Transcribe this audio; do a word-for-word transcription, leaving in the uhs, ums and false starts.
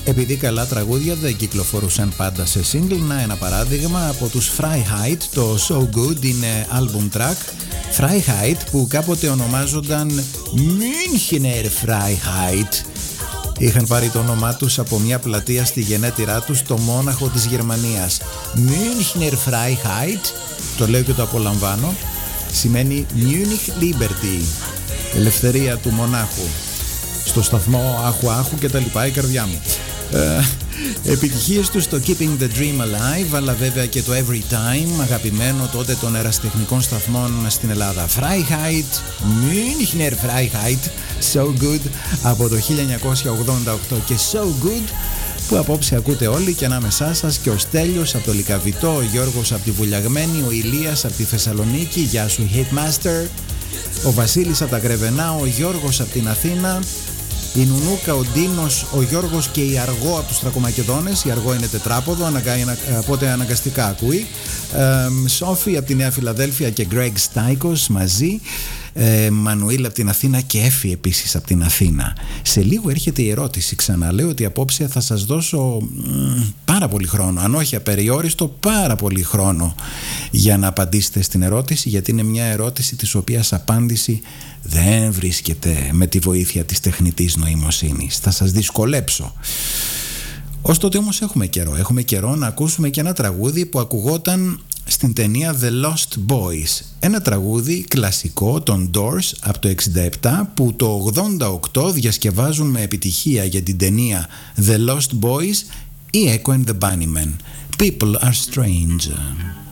Επειδή καλά τραγούδια δεν κυκλοφορούσαν πάντα σε single, να ένα παράδειγμα από τους Freiheit, το So Good είναι album track. Freiheit που κάποτε ονομάζονταν Münchner Freiheit. Είχαν πάρει το όνομά τους από μια πλατεία στη γενέτειρά τους στο Μόναχο της Γερμανίας. Münchner Freiheit, το λέω και το απολαμβάνω, σημαίνει Munich Liberty, ελευθερία του Μονάχου. Στο σταθμό άχου άχου και τα λοιπά η καρδιά μου. Ε, επιτυχίες τους στο Keeping the Dream Alive, αλλά βέβαια και το Every Time, αγαπημένο τότε των ερασιτεχνικών σταθμών στην Ελλάδα. Freiheit, Münchner Freiheit, So Good από το χίλια εννιακόσια ογδόντα οκτώ και So Good που απόψε ακούτε όλοι και ανάμεσά σας και ο Στέλιος από το Λυκαβητό, ο Γιώργος από τη Βουλιαγμένη, ο Ηλίας από τη Θεσσαλονίκη, γεια σου Hitmaster, ο Βασίλης από τα Κρεβενά, ο Γιώργος από την Αθήνα, η Νουνούκα, ο Ντίνος, ο Γιώργος και η Αργό από τους Τρακομακεδόνες. Η Αργό είναι τετράποδο, οπότε αναγκαστικά ακούει. ε, Σόφι από τη Νέα Φιλαδέλφια και Γκρέγκ Στάικος μαζί. ε, Μανουήλ από την Αθήνα και Έφη επίσης από την Αθήνα. Σε λίγο έρχεται η ερώτηση. Ξαναλέω ότι απόψε θα σας δώσω μ, πάρα πολύ χρόνο, αν όχι απεριόριστο, πάρα πολύ χρόνο για να απαντήσετε στην ερώτηση, γιατί είναι μια ερώτηση της οποίας απάντηση δεν βρίσκεται με τη βοήθεια της τεχνητής νοημοσύνης. Θα σας δυσκολέψω. Ως τότε όμως έχουμε καιρό. Έχουμε καιρό να ακούσουμε και ένα τραγούδι που ακουγόταν στην ταινία The Lost Boys. Ένα τραγούδι κλασικό των Doors από το εξήντα επτά που το ογδόντα οκτώ διασκευάζουν με επιτυχία για την ταινία The Lost Boys η Echo and the Bunnymen. People are strange.